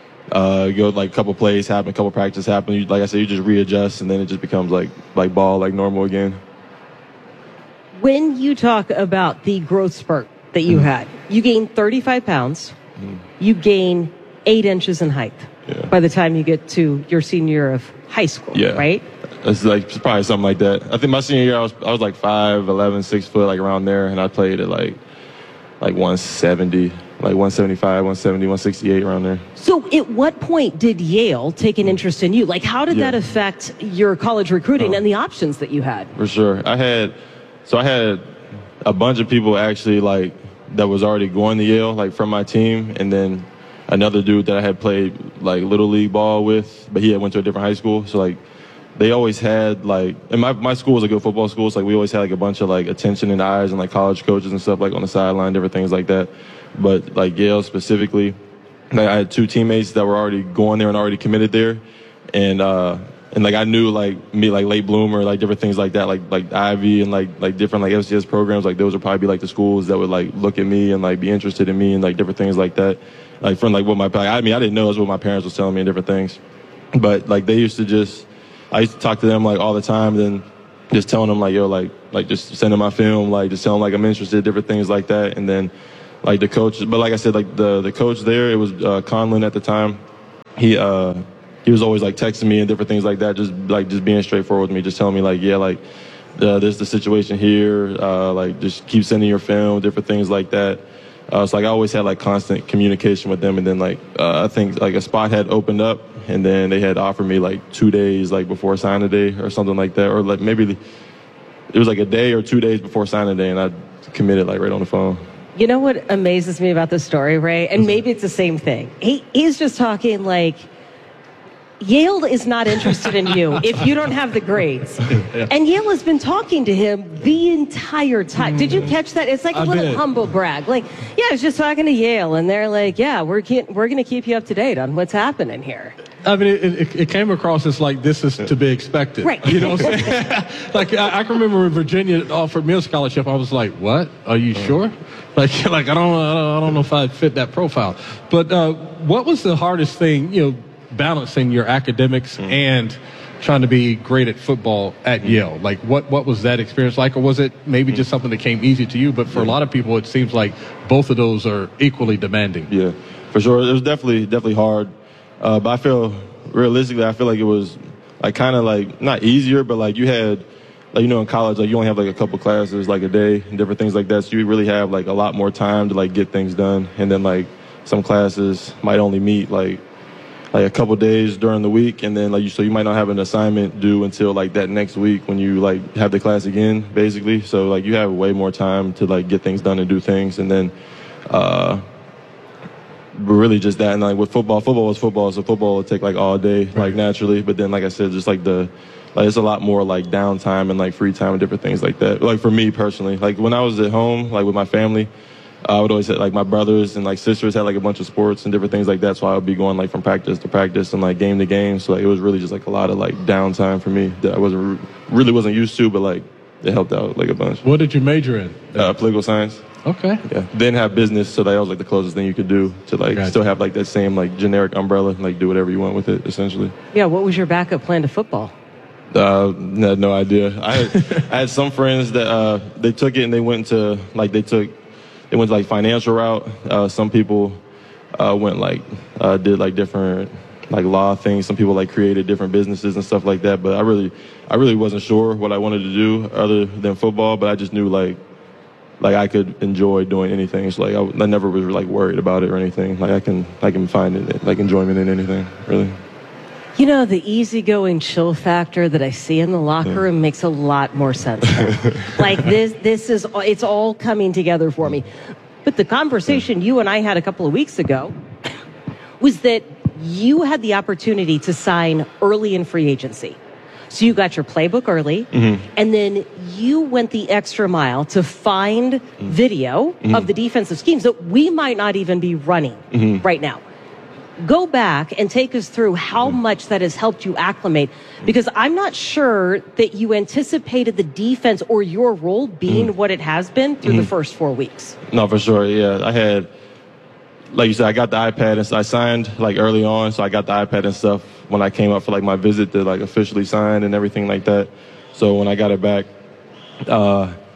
Uh, you go like a couple plays happen, a couple practice happen. You, like I said, you just readjust, and then it just becomes like like ball, like normal again. When you talk about the growth spurt that you mm. had, you gained thirty-five pounds. Mm. You gained eight inches in height Yeah. by the time you get to your senior year of high school, Yeah. right? It's like it's probably something like that. I think my senior year, I was I was like five eleven, six foot, like around there, and I played at like like one seventy, like one seventy-five, one seventy, one sixty-eight, around there. So at what point did Yale take an interest in you? Like, how did Yeah. that affect your college recruiting Oh. and the options that you had? For sure. I had, so I had a bunch of people actually like that was already going to Yale, like from my team, and then another dude that I had played like little league ball with, but he had went to a different high school. So like, they always had like, and my, my school was a good football school, so like we always had like a bunch of like attention and eyes and like college coaches and stuff like on the sideline, different things like that. But like Yale specifically, like I had two teammates that were already going there and already committed there, and uh, and like I knew like me like late bloomer, like different things like that, like like Ivy and like like different like F C S programs, like those would probably be like the schools that would like look at me and like be interested in me and like different things like that. Like from like what my I mean I didn't know that's what my parents was telling me and different things, but like they used to just. I used to talk to them like all the time, then just telling them like, yo, like, like just sending my film, like just telling them like I'm interested, different things like that. And then like the coach, but like I said, like the, the coach there, it was uh, Conlon at the time. He, uh, he was always like texting me and different things like that. Just like, just being straightforward with me, just telling me like, yeah, like uh, this is the situation here. Uh, like just keep sending your film, different things like that. Uh, so like I always had like constant communication with them. And then like, uh, I think like a spot had opened up, and then they had offered me like two days like before signing day or something like that. Or like maybe it was like a day or two days before signing day, and I committed like right on the phone. You know what amazes me about this story, Ray? And maybe it's the same thing. He He's just talking like, Yale is not interested in you if you don't have the grades. Yeah. And Yale has been talking to him the entire time. Did you catch that? It's like a I little did. humble brag. Like, yeah, I was just talking to Yale, and they're like, yeah, we're ke- we're going to keep you up to date on what's happening here. I mean, it, it, it came across as like this is to be expected. Right. You know what I'm saying? Like, I, I can remember when Virginia offered me a scholarship, I was like, what? Are you sure? Like, like I don't, I don't, I don't know if I fit that profile. But uh, what was the hardest thing, you know, balancing your academics mm. and trying to be great at football at mm. Yale? Like, what, what was that experience like? Or was it maybe mm. just something that came easy to you? But for yeah. a lot of people, it seems like both of those are equally demanding. Yeah, for sure. It was definitely, definitely hard. Uh, but I feel, realistically, I feel like it was like kind of like, not easier, but like you had, like, you know, in college, like you only have like a couple classes, like a day and different things like that. So you really have like a lot more time to like get things done. And then like some classes might only meet like, like a couple days during the week, and then like you, so you might not have an assignment due until like that next week when you like have the class again, basically. So like you have way more time to like get things done and do things, and then, uh, but really just that. And like with football, football is football, so football will take like all day, like naturally. But then, like I said, just like the, like it's a lot more like downtime and like free time and different things like that. Like for me personally, like when I was at home, like with my family, I would always have, like, my brothers and, like, sisters had, like, a bunch of sports and different things like that, so I would be going, like, from practice to practice and, like, game to game. So, like, it was really just, like, a lot of, like, downtime for me that I wasn't really wasn't used to, but, like, it helped out, like, a bunch. What did you major in? Uh, political science. Okay. Yeah. Then have business, so that was, like, the closest thing you could do to, like, Gotcha. still have, like, that same, like, generic umbrella and, like, do whatever you want with it, essentially. Yeah, what was your backup plan to football? Uh, I had no idea. I had, I had some friends that, uh, they took it and they went to, like, they took... They went like financial route. Uh, some people uh, went like uh, did like different like law things. Some people like created different businesses and stuff like that. But I really, I really wasn't sure what I wanted to do other than football. But I just knew like, like I could enjoy doing anything. So like I, I never was like worried about it or anything. Like I can, I can find it like enjoyment in anything really. You know, the easygoing chill factor that I see in the locker Yeah. room makes a lot more sense now. Like this, this is, it's all coming together for me. But the conversation you and I had a couple of weeks ago was that you had the opportunity to sign early in free agency. So you got your playbook early, Mm-hmm. and then you went the extra mile to find video Mhm. of the defensive schemes that we might not even be running Mhm. right now. Go back and take us through how much that has helped you acclimate, because I'm not sure that you anticipated the defense or your role being Mhm. what it has been through the Mhm. first four weeks. No, for sure. Yeah, I had, like you said, I got the iPad and so I signed like early on, so I got the iPad and stuff when I came up for like my visit to like officially sign and everything like that. So when I got it back, uh,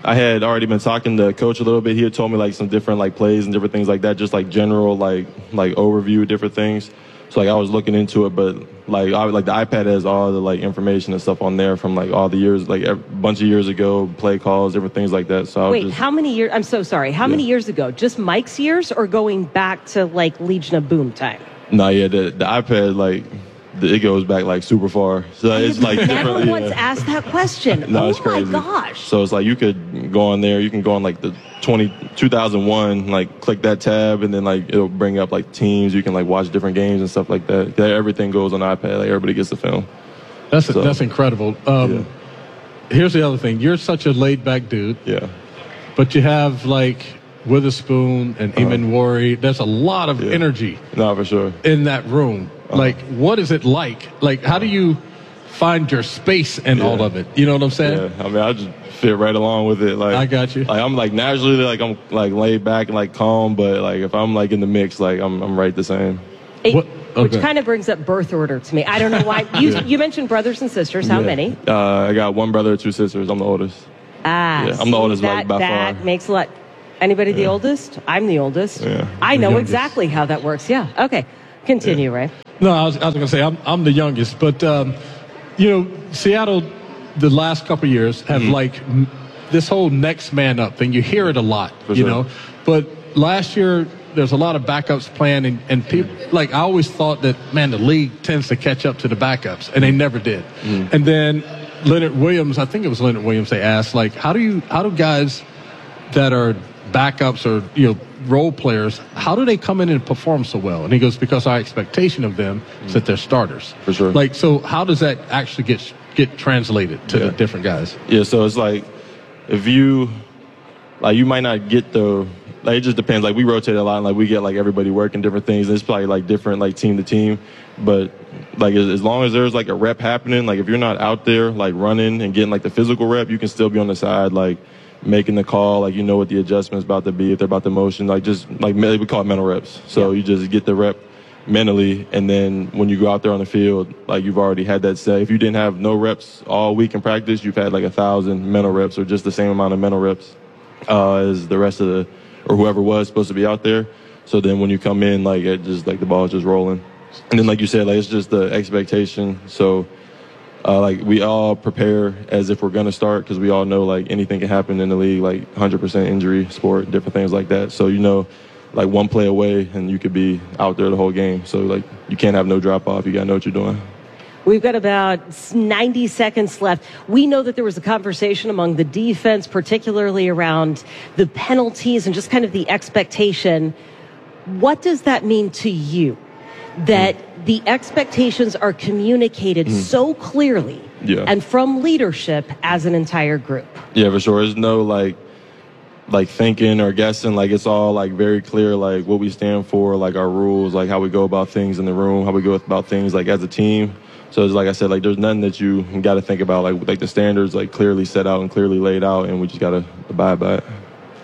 I had already been talking to Coach a little bit. He had told me like some different like plays and different things like that, just like general like like overview of different things. So like I was looking into it, but like I, like the iPad has all the like information and stuff on there from like all the years, like a bunch of years ago, play calls, different things like that. So I wait, was just, how many years? I'm so sorry. How Yeah. many years ago? Just Mike's years, or going back to like Legion of Boom time? no, yeah, the the iPad like the, it goes back like super far. So it's like Never different. once yeah. asked that question. No, oh it's crazy. my gosh! So it's like you could go on there, you can go on like the twenty, two thousand one, like click that tab, and then like it'll bring up like teams. You can like watch different games and stuff like that. Everything goes on iPad. Like everybody gets the film. That's So, that's incredible. Um, Here's the other thing. You're such a laid back dude. Yeah. But you have like Witherspoon and Eamon Worry. There's a lot of energy. No, for sure. In that room. Like, what is it like? Like, how do you find your space in Yeah. all of it? You know what I'm saying? Yeah, I mean, I just fit right along with it. Like I got you. Like I'm like naturally like I'm like laid back and like calm, but like if I'm like in the mix, like I'm I'm right the same. It- Which Okay. kind of brings up birth order to me. I don't know why. You, Yeah. you mentioned brothers and sisters. How Yeah. many? Uh, I got one brother, two sisters. I'm the oldest. Ah, Yeah, I'm the see, oldest, that, like, by that far. makes a lot. Anybody the oldest? I'm the oldest. Yeah. I The know youngest. exactly how that works. Yeah. Okay. Continue, Ray. No, I was, I was going to say I'm I'm the youngest, but um, you know, Seattle, the last couple of years have Mm-hmm. like m- this whole next man up thing. You hear it a lot, For you sure. know. But last year there's a lot of backups playing, and, and people like I always thought that man, the league tends to catch up to the backups, and they never did. Mm-hmm. And then Leonard Williams, I think it was Leonard Williams. They asked like, how do you how do guys that are backups or you know role players, how do they come in and perform so well? And he goes, because our expectation of them is that they're starters. For sure. Like, so how does that actually get get translated to Yeah. the different guys? Yeah, so it's like if you like you might not get the like it just depends. Like we rotate a lot, and like we get like everybody working different things. It's probably like different like team to team, but like as, as long as there's like a rep happening, like if you're not out there like running and getting like the physical rep, you can still be on the side like making the call. Like you know what the adjustment's about to be if they're about the motion. Like just like me- we call it mental reps. So you just get the rep mentally, and then when you go out there on the field, like you've already had that set. If you didn't have no reps all week in practice, you've had like a thousand mental reps or just the same amount of mental reps uh, as the rest of the or whoever was supposed to be out there. So then when you come in, like it just like the ball is just rolling, and then like you said, like it's just the expectation. So uh, like we all prepare as if we're gonna start because we all know like anything can happen in the league, like one hundred percent injury, sport, different things like that. So you know. Like one play away, and you could be out there the whole game. So like you can't have no drop off. You gotta know what you're doing. We've got about ninety seconds left. We know that there was a conversation among the defense, particularly around the penalties and just kind of the expectation. What does that mean to you? That mm. the expectations are communicated mm. so clearly yeah. and from leadership as an entire group. Yeah, for sure. There's no like like thinking or guessing. Like it's all like very clear, like what we stand for, like our rules, like how we go about things in the room, how we go about things like as a team. So it's like I said, like there's nothing that you got to think about. Like like the standards like clearly set out and clearly laid out, and we just got to abide by it.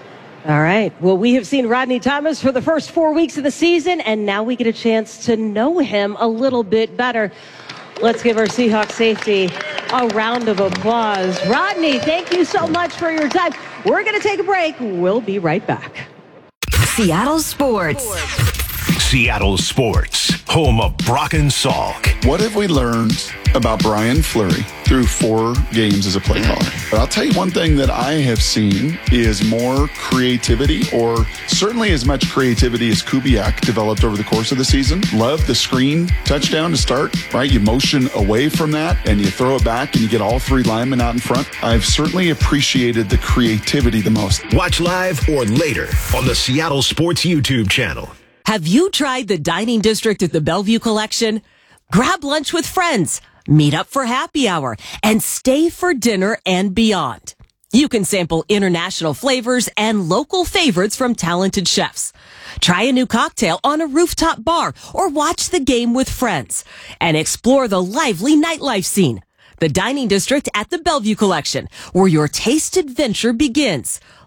All right. Well, we have seen Rodney Thomas for the first four weeks of the season, and now we get a chance to know him a little bit better. Let's give our Seahawks safety a round of applause. Rodney, thank you so much for your time. We're going to take a break. We'll be right back. Seattle Sports. Seattle Sports, home of Brock and Salk. What have we learned about Brian Fleury through four games as a play caller? But I'll tell you one thing that I have seen is more creativity, or certainly as much creativity as Kubiak developed over the course of the season. Love the screen touchdown to start, right? You motion away from that and you throw it back and you get all three linemen out in front. I've certainly appreciated the creativity the most. Watch live or later on the Seattle Sports YouTube channel. Have you tried the dining district at the Bellevue Collection? Grab lunch with friends, meet up for happy hour, and stay for dinner and beyond. You can sample international flavors and local favorites from talented chefs. Try a new cocktail on a rooftop bar or watch the game with friends and explore the lively nightlife scene. The dining district at the Bellevue Collection, where your taste adventure begins.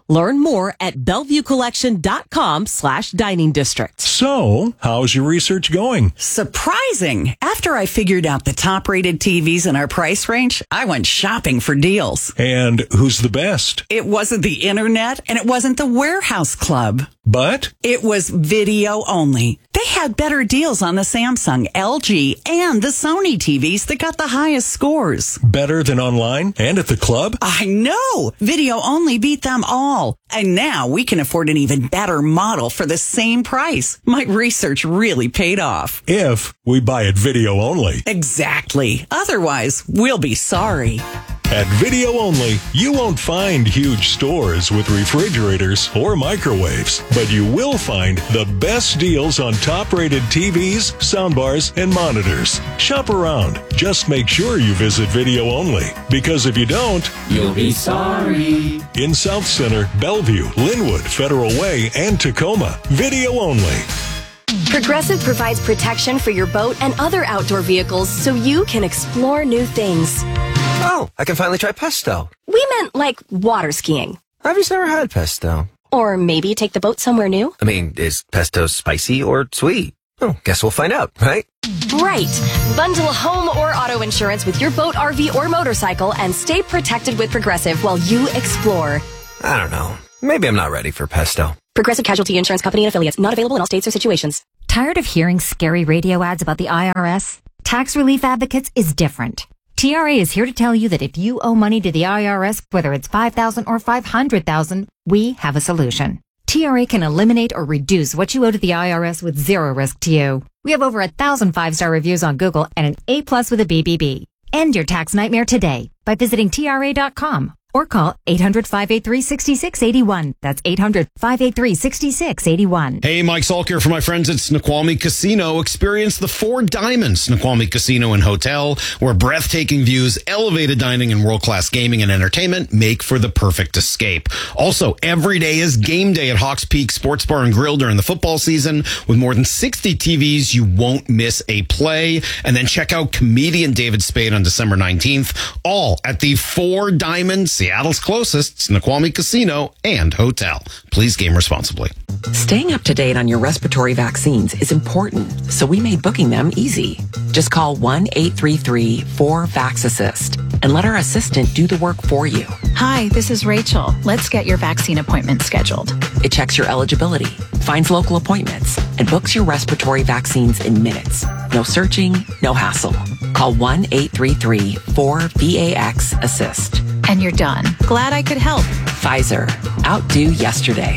Learn more at bellevuecollection.com slash dining district. So, how's your research going? Surprising. After I figured out the top-rated T Vs in our price range, I went shopping for deals. And who's the best? It wasn't the internet, and it wasn't the warehouse club. But? It was video only. They had better deals on the Samsung, L G, and the Sony T Vs that got the highest scores. Better than online and at the club? I know! Video only beat them all. And now we can afford an even better model for the same price. My research really paid off. If we buy it video only. Exactly. Otherwise, we'll be sorry. At Video Only, you won't find huge stores with refrigerators or microwaves, but you will find the best deals on top-rated T Vs, soundbars, and monitors. Shop around. Just make sure you visit Video Only, because if you don't, you'll be sorry. In South Center, Bellevue, Linwood, Federal Way, and Tacoma, Video Only. Progressive provides protection for your boat and other outdoor vehicles so you can explore new things. Oh, I can finally try pesto. We meant like water skiing. I've just never had pesto. Or maybe take the boat somewhere new. I mean, is pesto spicy or sweet? Oh, guess we'll find out, right? Right. Bundle home or auto insurance with your boat, R V, or motorcycle and stay protected with Progressive while you explore. I don't know. Maybe I'm not ready for pesto. Progressive Casualty Insurance Company and Affiliates. Not available in all states or situations. Tired of hearing scary radio ads about the I R S? Tax Relief Advocates is different. T R A is here to tell you that if you owe money to the I R S, whether it's five thousand dollars or five hundred thousand dollars, we have a solution. T R A can eliminate or reduce what you owe to the I R S with zero risk to you. We have over a thousand five-star reviews on Google and an A plus with a B B B. End your tax nightmare today by visiting T R A dot com or call eight hundred, five eight three, six six eight one. That's eight hundred, five eight three, six six eight one. Hey, Mike Salk here for my friends at Snoqualmie Casino. Experience the Four Diamonds Snoqualmie Casino and Hotel, where breathtaking views, elevated dining, and world-class gaming and entertainment make for the perfect escape. Also, every day is game day at Hawks Peak Sports Bar and Grill during the football season. With more than sixty T Vs, you won't miss a play. And then check out comedian David Spade on December nineteenth, all at the Four Diamonds, Seattle's closest Snoqualmie Casino and Hotel. Please game responsibly. Staying up to date on your respiratory vaccines is important, so we made booking them easy. Just call one eight three three, four, VAX assist and let our assistant do the work for you. Hi, this is Rachel. Let's get your vaccine appointment scheduled. It checks your eligibility, finds local appointments, and books your respiratory vaccines in minutes. No searching, no hassle. Call one eight three three, four, VAX assist. And you're done. Glad I could help. Pfizer. Outdo yesterday.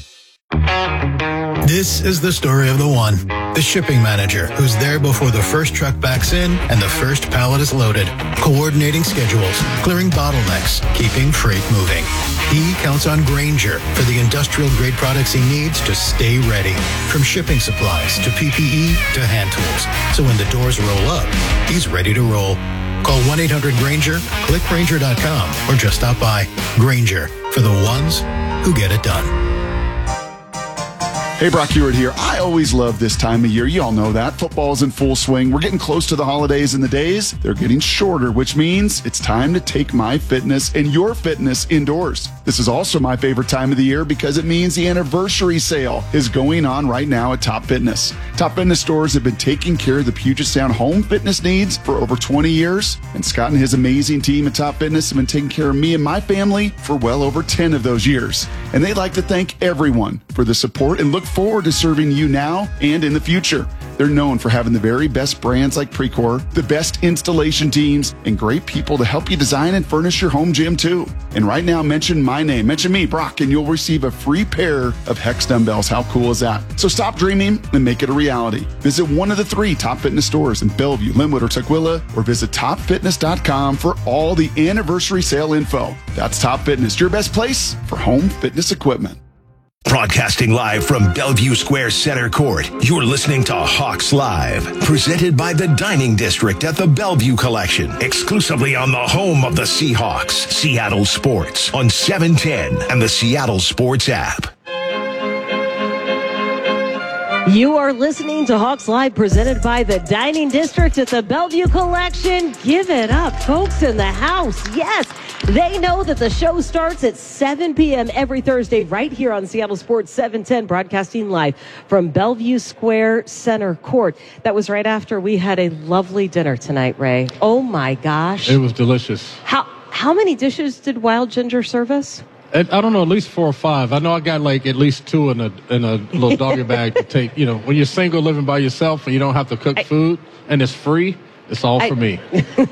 This is the story of the one, the shipping manager, who's there before the first truck backs in and the first pallet is loaded, coordinating schedules, clearing bottlenecks, keeping freight moving. He counts on Grainger for the industrial-grade products he needs to stay ready, from shipping supplies to P P E to hand tools. So when the doors roll up, he's ready to roll. Call one eight hundred Grainger, click Grainger dot com, or just stop by. Grainger, for the ones who get it done. Hey, Brock Hewitt here. I always love this time of year. You all know that. Football's in full swing. We're getting close to the holidays, and the days, they're getting shorter, which means it's time to take my fitness and your fitness indoors. This is also my favorite time of the year because it means the anniversary sale is going on right now at Top Fitness. Top Fitness stores have been taking care of the Puget Sound home fitness needs for over twenty years, and Scott and his amazing team at Top Fitness have been taking care of me and my family for well over ten of those years. And they'd like to thank everyone for the support and look forward to serving you now and in the future. They're known for having the very best brands like Precor, the best installation teams, and great people to help you design and furnish your home gym too. And right now, mention my name, mention me, Brock, and you'll receive a free pair of Hex dumbbells. How cool is that? So stop dreaming and make it a reality. Visit one of the three Top Fitness stores in Bellevue, Linwood, or Tukwila, or visit top fitness dot com for all the anniversary sale info. That's Top Fitness, your best place for home fitness equipment. Broadcasting live from Bellevue Square Center Court, you're listening to Hawks Live, presented by the Dining District at the Bellevue Collection, exclusively on the home of the Seahawks, Seattle Sports, on seven ten and the Seattle Sports app. You are listening to Hawks Live, presented by the Dining District at the Bellevue Collection. Give it up, folks in the house. Yes, they know that the show starts at seven p.m. every Thursday right here on Seattle Sports seven ten, broadcasting live from Bellevue Square Center Court. That was right after we had a lovely dinner tonight, Ray. Oh, my gosh. It was delicious. How, how many dishes did Wild Ginger serve us? I don't know, at least four or five. I know I got like at least two in a in a little doggy bag to take. You know, when you're single, living by yourself, and you don't have to cook I, food, and it's free, it's all I, for me.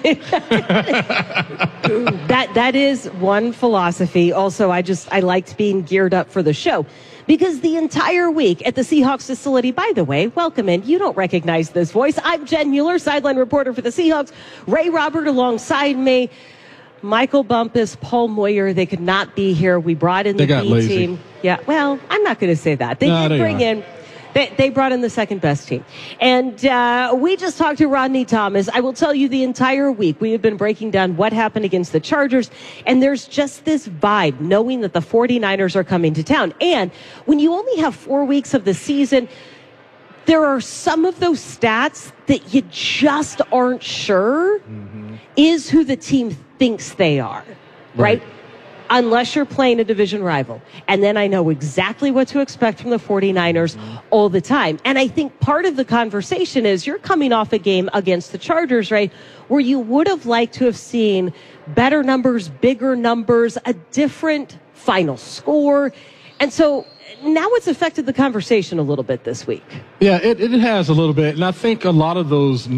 that that is one philosophy. Also, I just I liked being geared up for the show. Because the entire week at the Seahawks facility, by the way, welcome in. You don't recognize this voice. I'm Jen Mueller, sideline reporter for the Seahawks. Ray Robert alongside me. Michael Bumpus, Paul Moyer, they could not be here. We brought in the B lazy. team. Yeah, well, I'm not going to say that. They no, did they bring are. in, they, they brought in the second best team. And uh, we just talked to Rodney Thomas. I will tell you the entire week we have been breaking down what happened against the Chargers. And there's just this vibe, knowing that the 49ers are coming to town. And when you only have four weeks of the season, there are some of those stats that you just aren't sure mm-hmm. is who the team thinks they are, right? right? Unless you're playing a division rival. And then I know exactly what to expect from the 49ers mm-hmm. all the time. And I think part of the conversation is you're coming off a game against the Chargers, right, where you would have liked to have seen better numbers, bigger numbers, a different final score. And so now it's affected the conversation a little bit this week. Yeah, it, it has a little bit. And I think a lot of those